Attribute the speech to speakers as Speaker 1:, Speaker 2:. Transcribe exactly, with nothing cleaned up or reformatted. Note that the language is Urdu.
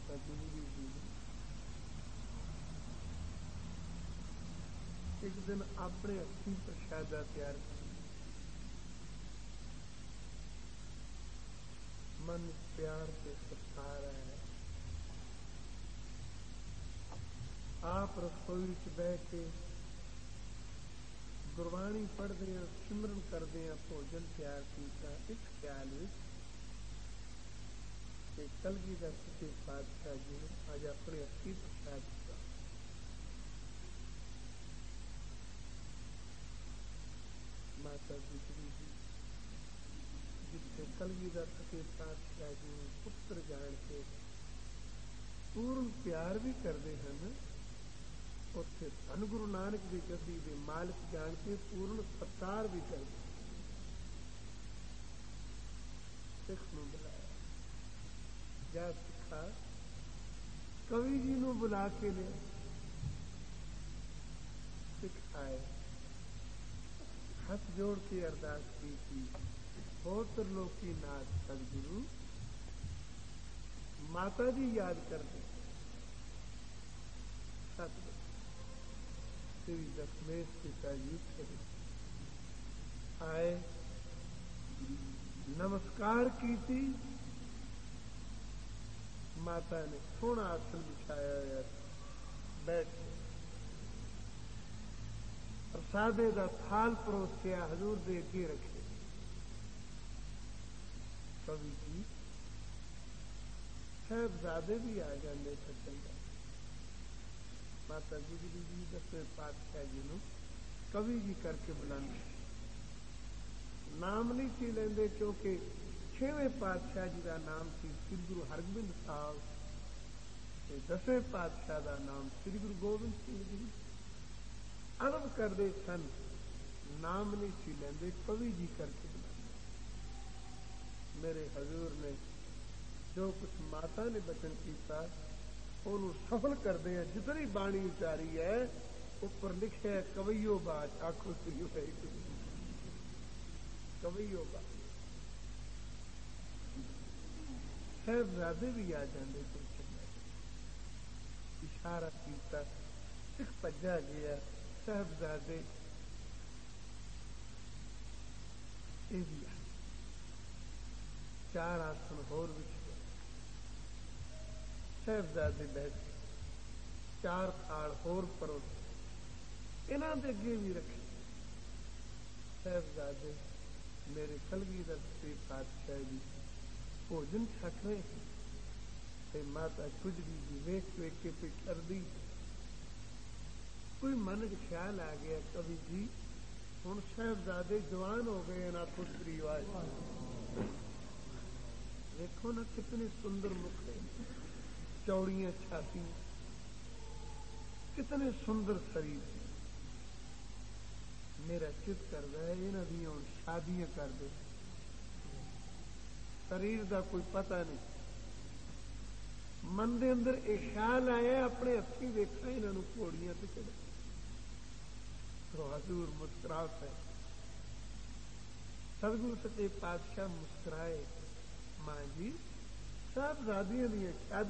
Speaker 1: ماتا گجری جی نے ایک دن اپنے ہاتھی پرشادہ تیار کیا، من پیار سے ستار ہے، آپ رسوئی چ بہ کے گروانی پڑھتے ہیں، سمرن کرتے ہیں، بوجن تیار کیا، اس خیال کہ کلگیدھر سچے پاتشاہ جی نے اج اپنے ہاتھی پرشاد کیا۔ ماتا گجری جی جتنے کلگیدھر سچے پاتشاہ جی نے پتر جان کے پورن پیار بھی کرتے ہیں، اتنے دھن گرو نانک کی گدی کے مالک جان کے پورن ستار بھی کرتے ہیں۔ سکھ نو بلایا، جا سکھا کوی جی نو بلا کے لیا، سکھ آئے، ہاتھ جوڑ کے ارداس کی تھی، ہو ترلوکی ناتھ سدگرو ماتا جی یاد کرتے ست سری دسمیش پتا جی اٹھے آئے، نمسکار کی تھی، ماتا نے سونا آسن بچھایا ہوا بیٹھ کے پرسادے کا تھال پروسیا حضور دے اگے رکھے۔ کبھی جی صاحبزادے بھی آ جاندے سچن کا، ماتا گجری جی دسویں پاتشاہ جی نو کبھی جی کر کے بلانے، نام نہیں سی لیندے کیونکہ چھویں پاتشاہ جی کا نام سی سری گرو ہرگوبند صاحب، دسویں پاتشاہ کا نام سری گرو گوبند سنگھ جی، ادب کرتے سن، نام نہیں سی لیندے، کبھی جی کر کے بلانے۔ میرے حضور نے جو کچھ ماتا نے بچن کیتا انہوں سفل کرتے ہیں، جتنی بانی اچاری ہے اوپر لکھے ہے کویو بات، آخو سی کویو بات، صاحبزادے بھی آ جاندے تو چنگا، اشارہ کیتا، سکھ پجا گیا، صاحبزادے یہ بھی آ چار آسن ہور بچھ گئے، صاحبزادے بیٹھے، چار تھاڑ ہور پروسے انہاں دے اگے بھی رکھے، صاحبزادے میرے کلگیدھر سچے پاتشاہ جی بوجن چھک رہے ہیں، تے ماتا گجری جی ویکھ ویکھ کے پہ ٹردی، کوئی من چ خیال آ گیا کبھی جی ہن صاحبزادے جوان ہو گئے نا، پتری واج دیکھو نا کتنے سندر مکھ ہیں، چوڑیاں چھاتیاں، کتنے سندر شریر، میرا چت کرتا ہے یہاں دیا ہوں شادیاں کر دے، شریر دا کوئی پتہ نہیں، من دے اندر ایک خیال آیا اپنے ہاتھی ویکھا یہاں گھوڑیاں تے چڑھا، تو حضور مسکرا پے، سدگرو سچے پاتشاہ مسکرائے، ماں جی صاحبزادیاں دیاں شادیاں